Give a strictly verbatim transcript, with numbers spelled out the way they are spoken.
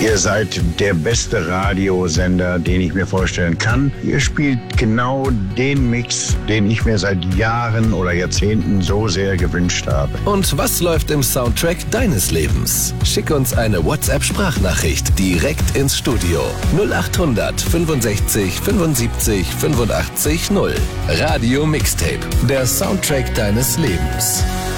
Ihr seid der beste Radiosender, den ich mir vorstellen kann. Ihr spielt genau den Mix, den ich mir seit Jahren oder Jahrzehnten so sehr gewünscht habe. Und was läuft im Soundtrack deines Lebens? Schick uns eine WhatsApp-Sprachnachricht direkt ins Studio. null acht hundert fünfundsechzig fünfundsiebzig fünfundachtzig null. Radio Mixtape, der Soundtrack deines Lebens.